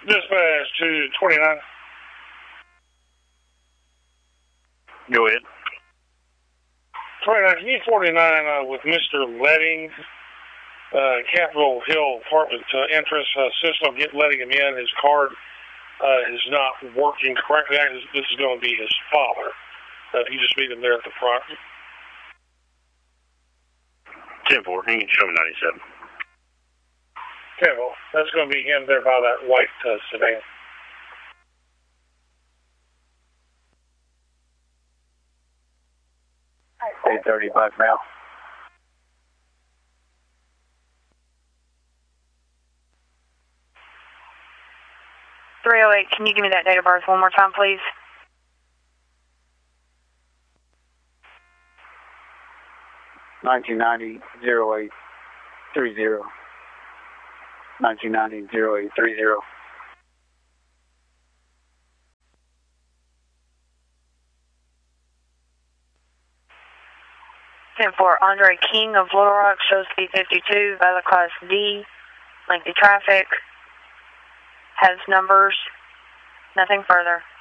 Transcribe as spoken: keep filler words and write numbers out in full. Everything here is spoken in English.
Dispatch to twenty-nine. Go ahead. twenty-nine, can you forty-nine uh, with Mister Letting, uh, Capitol Hill Apartment uh, entrance uh, system, get letting him in. His card uh, is not working correctly. This is going to be his father. Uh, if you just meet him there at the front. ten four, you can show me ninety-seven. Okay, well, that's going to be him there by that white uh, sedan. eight thirty-five now. three oh eight, can you give me that date of birth one more time, please? nineteen ninety, oh eight thirty. nineteen ninety, oh eight thirty. ten four, Andre King of Little Rock, shows speed fifty-two, valid class D, lengthy traffic, has numbers, nothing further.